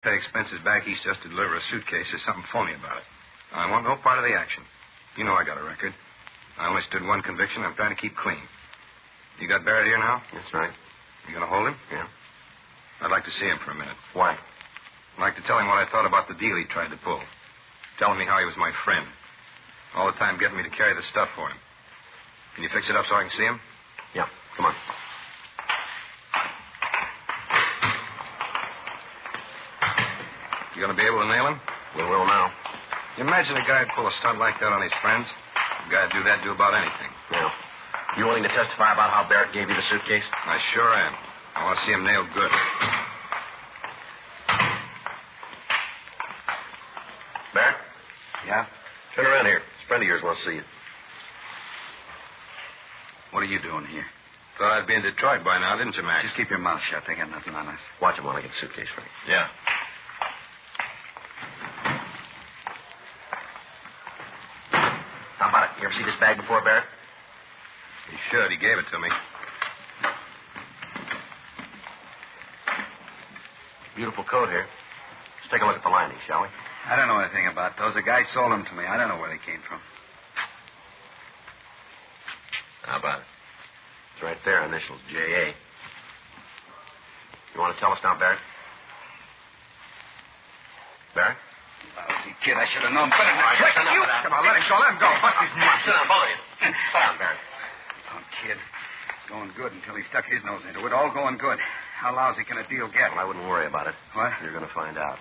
pay expenses back east just to deliver a suitcase. There's something phony about it. I want no part of the action. You know I got a record. I only stood one conviction. I'm trying to keep clean. You got Barrett here now? That's right. You going to hold him? Yeah. I'd like to see him for a minute. Why? I'd like to tell him what I thought about the deal he tried to pull. Telling me how he was my friend. All the time getting me to carry the stuff for him. Can you fix it up so I can see him? Yeah. Come on. You going to be able to nail him? We will now. You imagine a guy would pull a stunt like that on his friends? A guy would do that, do about anything. Yeah. You willing to testify about how Barrett gave you the suitcase? I sure am. I want to see him nailed good. Barrett? Yeah? Turn around here. This friend of yours wants to see you. What are you doing here? Thought I'd be in Detroit by now, didn't you, Max? Just keep your mouth shut. They got nothing on us. Watch him while I get the suitcase ready. Yeah. How about it? You ever see this bag before, Barrett? He should. He gave it to me. Beautiful coat here. Let's take a look at the lining, shall we? I don't know anything about those. The guy sold them to me. I don't know where they came from. How about it? It's right there, initials J.A. You want to tell us now, Barrett? Barrett? Lousy kid, I should have known better than All right, that. enough of that. Come on, let him go. Let him go. Bust his nuts. Sit down, both of you. Sit down, Barrett. Oh, kid. Going good until he stuck his nose into it. All going good. How lousy can a deal get? Well, I wouldn't worry about it. What? You're going to find out.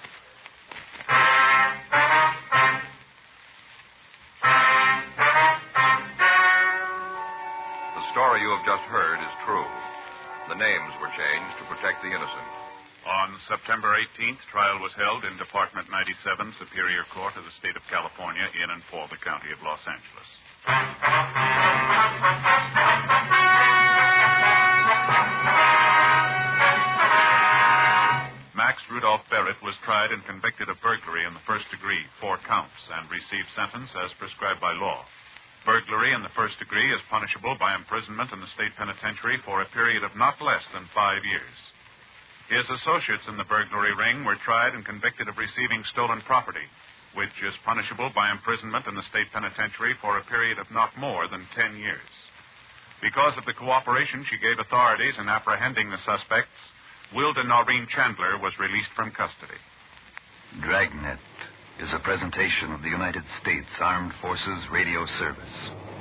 The story you have just heard is true. The names were changed to protect the innocent. On September 18th, trial was held in Department 97, Superior Court of the State of California, in and for the County of Los Angeles. Max Rudolph Barrett was tried and convicted of burglary in the first degree, 4 counts, and received sentence as prescribed by law. Burglary in the first degree is punishable by imprisonment in the state penitentiary for a period of not less than 5 years. His associates in the burglary ring were tried and convicted of receiving stolen property, which is punishable by imprisonment in the state penitentiary for a period of not more than 10 years. Because of the cooperation she gave authorities in apprehending the suspects, Wilda Noreen Chandler was released from custody. Dragnet is a presentation of the United States Armed Forces Radio Service.